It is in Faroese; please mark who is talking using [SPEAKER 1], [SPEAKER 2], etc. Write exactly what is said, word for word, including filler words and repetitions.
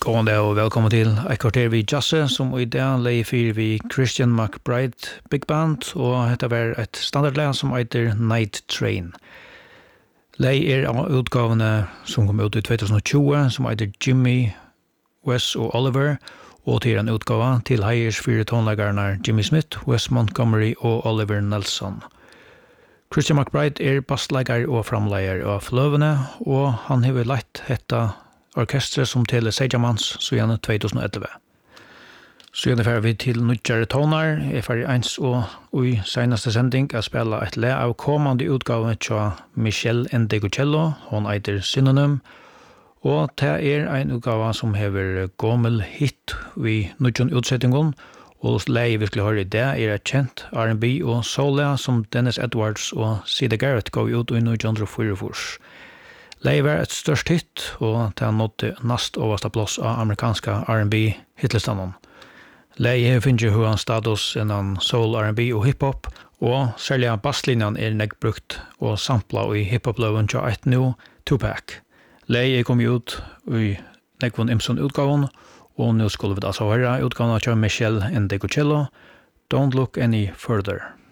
[SPEAKER 1] God dag og velkommen til et kvarter vi Jasse, som i dag leier fyr vi Christian McBride Big Band, og dette var et standardleie som heter Night Train. Leier av utgavene som kom ut i tjue tjue, som heter Jimmy, Wes og Oliver, og til en utgave til heiers fire tonleggerne Jimmy Smith, Wes Montgomery og Oliver Nelson. Christian McBride er basslegger og framleier av fløvene, og han har lagt dette orkestret som til Seidjamans så gjerne tjue elleve. Så gjerne fer vi til nødgjere toner, er ferdig eins og i seneste sending er spela et le av kommande utgave til Michelle Endegocello, hun eiter Synonym, og det er en utgave som hever gommel hit i nødgjende utsettingen, og leie vi skulle høre i det er et kjent R and B og soul som Dennis Edwards og Sida Garrett gav ut i nødgjende fyrfors. Leie var et størst hit, og det har nått nast overste plass av amerikanske R and B hitlistanen. Leie finner hva status innan soul, R and B og hiphop, og særlig basslinjen er negg brukt og sampla i hiphop-loven til et nå Tupac. Leie kom ut i neggvån Imson utgaven, og nå skulle vi altså høre utgaven av Michelle Endegocello, Don't Look Any Further.